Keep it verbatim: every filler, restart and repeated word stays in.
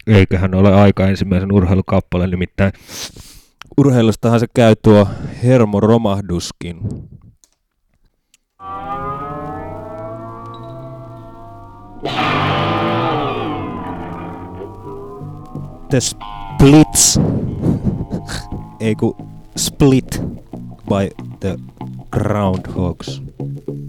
Eiköhän ole aika ensimmäisen urheilukappaleen, nimittäin urheilustahan se käy tuo hermoromahduskin. The Splits, ei ku Split by the Groundhogs.